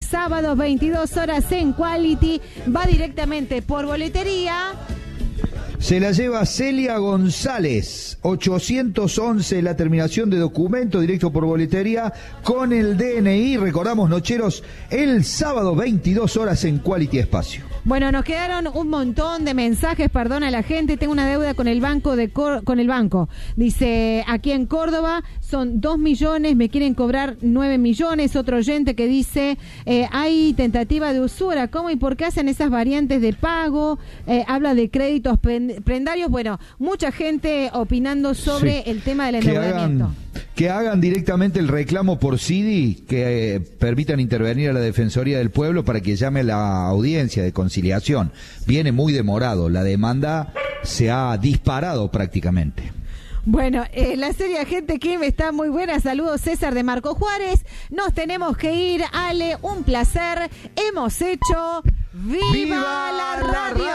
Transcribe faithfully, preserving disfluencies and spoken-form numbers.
sábado veintidós horas en Quality. Va directamente por boletería. Se la lleva Celia González, ochocientos once la terminación de documento, directo por boletería con el D N I. Recordamos, nocheros, el sábado veintidós horas en Quality Espacio. Bueno, nos quedaron un montón de mensajes, perdona a la gente, tengo una deuda con el banco de Cor- con el banco. Dice, aquí en Córdoba son dos millones, me quieren cobrar nueve millones. Otro oyente que dice, eh, hay tentativa de usura, ¿cómo y por qué hacen esas variantes de pago? Eh, habla de créditos pen- prendarios. Bueno, mucha gente opinando sobre sí. el tema del endeudamiento. Que hagan, que hagan directamente el reclamo por C I D I, que eh, permitan intervenir a la Defensoría del Pueblo para que llame a la audiencia de conciliación. Viene muy demorado, la demanda se ha disparado prácticamente. Bueno, eh, la serie Agente Kim está muy buena. Saludos, César de Marco Juárez. Nos tenemos que ir, Ale, un placer. Hemos hecho ¡Viva, ¡Viva la radio!